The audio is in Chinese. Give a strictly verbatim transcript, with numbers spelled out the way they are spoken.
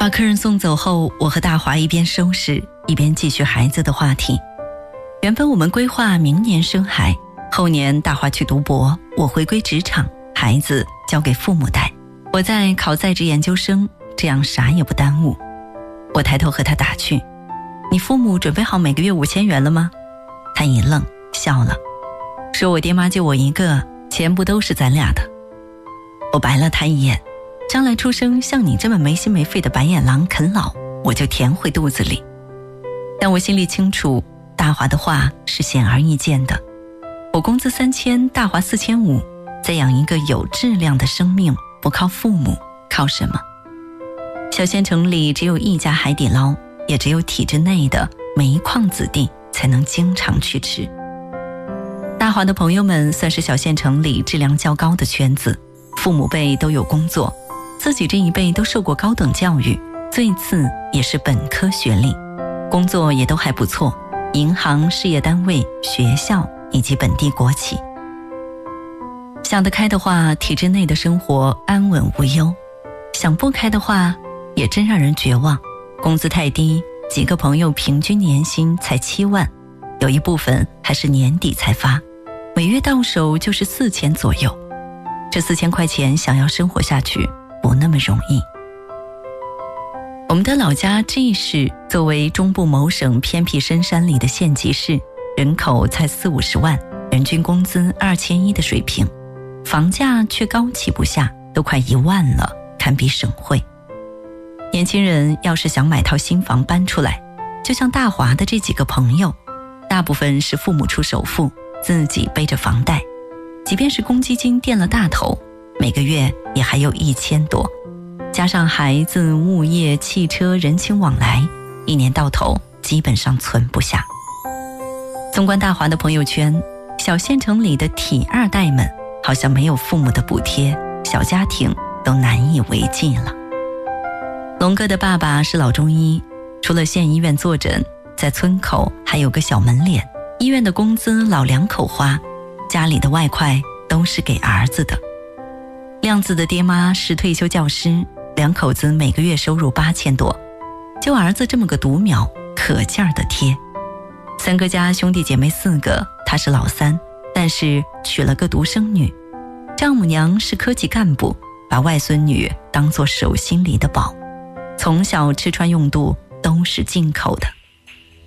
把客人送走后，我和大华一边收拾一边继续孩子的话题。原本我们规划明年生孩，后年大华去读博，我回归职场，孩子交给父母带，我在考在职研究生，这样啥也不耽误。我抬头和他打趣，你父母准备好每个月五千元了吗？他一愣笑了，说我爹妈就我一个，钱不都是咱俩的。我白了他一眼，将来出生像你这么没心没肺的白眼狼啃老，我就填回肚子里。但我心里清楚，大华的话是显而易见的。我工资三千，大华四千五，再养一个有质量的生命，不靠父母，靠什么？小县城里只有一家海底捞，也只有体制内的煤矿子弟才能经常去吃。大华的朋友们算是小县城里质量较高的圈子，父母辈都有工作，自己这一辈都受过高等教育，最次也是本科学历，工作也都还不错，银行、事业单位、学校以及本地国企。想得开的话，体制内的生活安稳无忧；想不开的话，也真让人绝望。工资太低，几个朋友平均年薪才七万，有一部分还是年底才发，每月到手就是四千左右。这四千块钱想要生活下去，不那么容易。我们的老家 G 市作为中部某省偏僻深山里的县级市，人口才四五十万，人均工资二千一的水平，房价却高企不下，都快一万了，堪比省会。年轻人要是想买套新房搬出来，就像大华的这几个朋友，大部分是父母出首付，自己背着房贷，即便是公积金垫了大头，每个月也还有一千多，加上孩子、物业、汽车、人情往来，一年到头基本上存不下。纵观大华的朋友圈，小县城里的体二代们好像没有父母的补贴，小家庭都难以为继了。龙哥的爸爸是老中医，除了县医院坐诊，在村口还有个小门脸，医院的工资老两口花，家里的外快都是给儿子的。亮子的爹妈是退休教师，两口子每个月收入八千多，就儿子这么个独苗，可劲儿的贴。三哥家兄弟姐妹四个，他是老三，但是娶了个独生女，丈母娘是科级干部，把外孙女当作手心里的宝，从小吃穿用度都是进口的。